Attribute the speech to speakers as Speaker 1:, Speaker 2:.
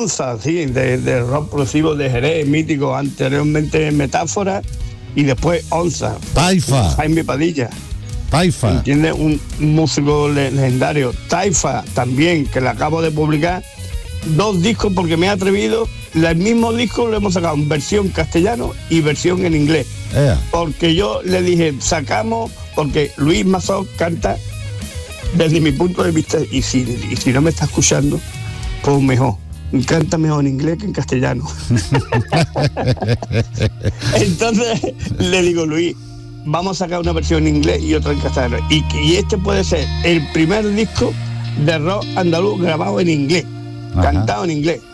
Speaker 1: Onza, sí, de rock progresivo de Jerez, mítico, anteriormente Metáfora y después Onza.
Speaker 2: Taifa.
Speaker 1: Jaime Padilla.
Speaker 2: Taifa.
Speaker 1: ¿Entiendes? Un músico legendario. Taifa también, que le acabo de publicar 2 discos porque me he atrevido. El mismo disco lo hemos sacado en versión castellano y versión en inglés. Porque yo le dije, sacamos, porque Luis Mazó canta desde mi punto de vista, y si no me está escuchando, pues mejor. Canta mejor en inglés que en castellano. Entonces le digo, Luis, vamos a sacar una versión en inglés y otra en castellano. Y este puede ser el primer disco de rock andaluz grabado en inglés, cantado en inglés.